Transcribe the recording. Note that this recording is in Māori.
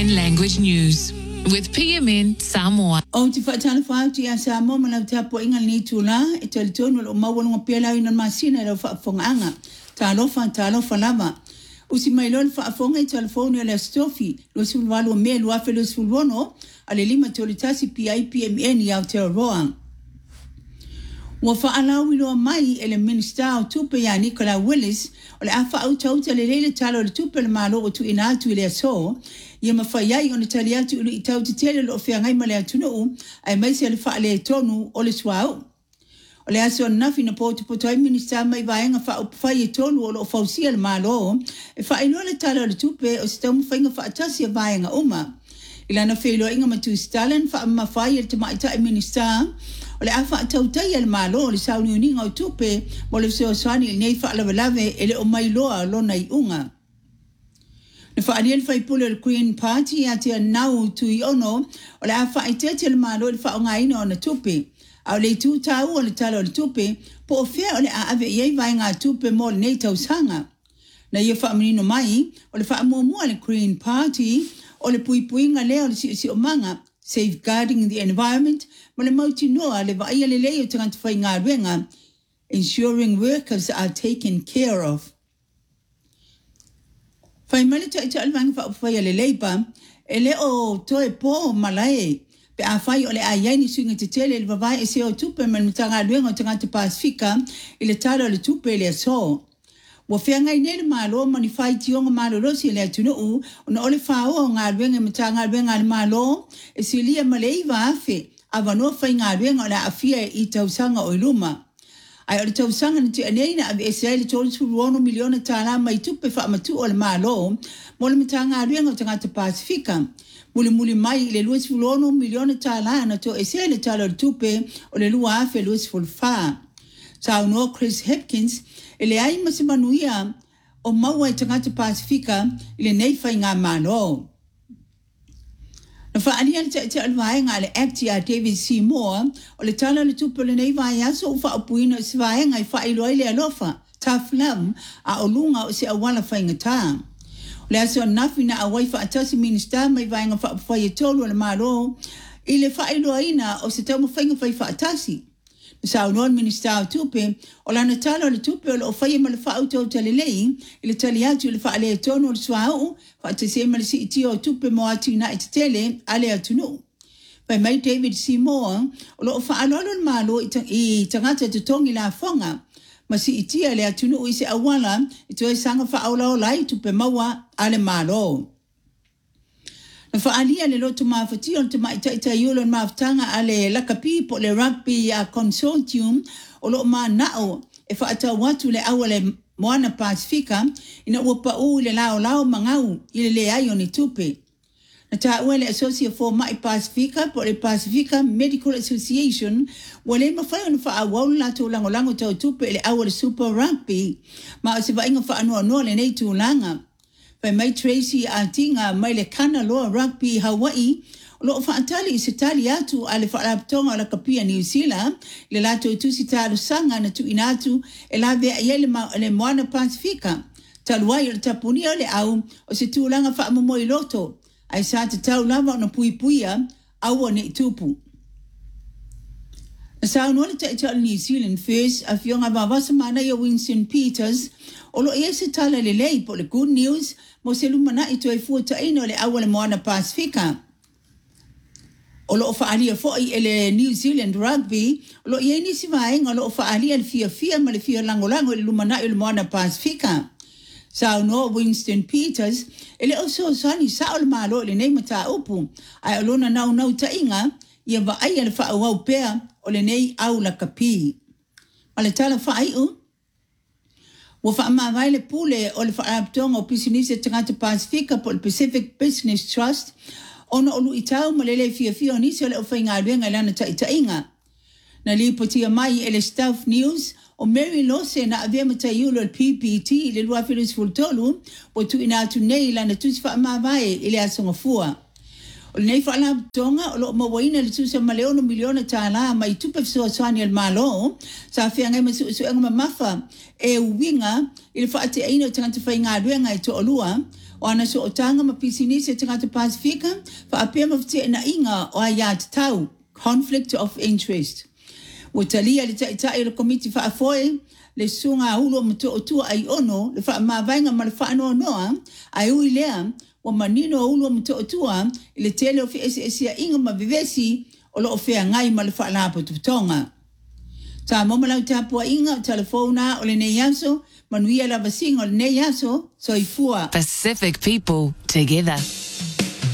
Sign Language News with PMN Samoa. O te whaatana whaati a Samoa mana te hapo inga ni tūla e te alitonu o mawanu ngapela ina masina e whaafongaanga. Ta alofa lama. Usi mailon whaafonga i telefoni ala stofi lo sulwalu me luafe lo sulwono ale lima te olitasi PIPMN i Aotearoa. Wa whaalau ilo mai ele minister o tupe ya Nicola Willis o le afa au tauta le leile talo le tupe le malo o tu inatu ile so ia mawhaiai o le tali atu ulu i tauti tele lo fea ngai male atunu ai maisi ale wha le tonu o le swau. O le aso nafi na poto ai minister mai vaenga wha upawhai e tonu o lo fausia le malo e wha ilo le talo le tupe o se tau mwhainga wha atasi a vaenga uma. Ilana whailo inga matu Stalin wha mawhai e te maita e minister o le afa tautai al malo le sauni uninga o tupe mo le seo swani il nei fa lavelave ele o mailoa lona i unga. Na fa ariel fa ipule le Green Party ati nau tu i ono o le afa itete al malo le fa o ngaina o na tupe. Au le tu tau o le talo o le tupe po o fea o le aave iei vai ngā tupe mo le nei tausanga. Na ia fa amanino mai o le fa amuamua le Green Party o le puipuinga leo le si o manga safeguarding the environment, ma le mauti noa le vaia le leo tangata whai ngā ruenga, ensuring workers are taken care of. Whai male ta ita alwanga wha upawhai le leiba, e leo toe po malae, pe a whai o le a yaini suinga te tele le vavai e seo tupe man mutanga ruenga o tangata Pasifika, i le talo le tupe le so. Wa fea ngai nere malo mani whai tionga malo rosi le atunu o na ole whao o ngā ruenga matanga ruenga le malo e silia malei wa afe a wanoa whai ngā ruenga o la afia i tausanga o iluma. Ai o le tausanga na te aneina a VSA le tōle turuono miliona tāla mai tupe wha amatu o le malo mo le matanga ruenga o tangata Pasifika. Muli mai i le luas fulono miliona tāla na tō ese le talo le tupe o le lua afe luas fulfaa. Sa unoa Chris Hopkins ele ai masimanuia o maua i tangata Pasifika ile nei whai ngā malo. Na whaania te alwaenga le actia David C. Moore o le tala le tupu le nei vai aso o wha opuina o se vaenga i wha iloa le alofa, tough love, a o lunga o se awala whai ngata. O le aso nafi na awai wha atasi minister mai vaenga wha whai e tolu le malo i le wha iloa ina o se tau mawhainga whai wha atasi. Sa unon minister o tupe, o lana talo le tupe o le o whaia ma le wha auto o talilei, i le tali atu le wha ale tono o le swau, wha te se ma le si iti o tupe mo atu na iti tele, ale atunu. Pai mai David C. Moore, o lo o wha alolo le malo i tangata te tongi la whonga, ma si iti ale atunu i se awala, i toi sanga wha aula o lai tupe maua ale malo. Na whaalia le loto mawhati o te maitaita iulo na mawhtanga a le lakapi po le rugby consortium o lo ma nao e whaata watu le awa le Moana Pasifika ina ua pau le lao mangau i le ai o ni tupe. Na ta ua le Associate for Mai Pasifika po le Pasifika Medical Association wa le mawhai o na whaawau lato langolango tau tupe le awa le Super Rugby ma o se vainga whaanoa le nei tūlanga. Pai mai Tracy Atinga mai le kana loa rugby Hawaii lo whaatali i se tali atu a le whaaraptonga o la kapia New Zealand le lato tusi taru sanga na tu inatu e la vea iele le Moana Pasifika taluai o le tapuni o le au o se tūlanga whaamamoi loto ai sa te tau lava o na puipuia au o ne tupu. Na sa unole ta ita New Zealand First a fionga vavasa mana i o Winston Peters o lo e se tala le lei po le good news mo se lumana i toi fuata ino le awa le Moana Pasifika. O lo o whaalia foi e le New Zealand Rugby, o lo i nisi vaenga o lo o whaalia le fia ma le fia langolango le lumana i le Moana Pasifika. Sa uno Winston Peters, e le oso sani sa o le malo le nei mata upu, ai o lona nau ta inga, ia va ai le whaawau pea o le nei au la kapi. Ma le tala whaaiu, wa whaamawai le pule o le whaaraptonga o pisinise tangata Pasifika po le Pacific Business Trust ona olu itau ma lele fia o nisi o le o whainga ruenga lana tainga. Na lipotia mai e le Staff News o Mary Lose na avea mataiulo le PPT le lua whiris fultolu o tu ina atu nei lana tusi whaamawai i le asonga fua. O le nei whaalaptonga o lo mawaina le tusa maleono miliona tāla mai tupe fisoa swani al malo sa whea ngai masu enga mamafa e uwinga i le whaate aina o tangata whainga ruenga i to olua o ana so o tanga ma pisinisi te ngata Pasifika fa apia mafute na inga o ia te tau conflict of interest. O talia le taitai le komiti fa afoe le sunga ulo mto otua ai ono le fa mavainga ma le fa ano noa ai ui lea o manino ulo mto otua le tele o fi esi inga ma vivesi o lo ofea ngai ma le fa lapo tutonga. Ta momala utapua inga telefona o le neyaso manuia la basinga o le neyaso soifua. Pacific people together.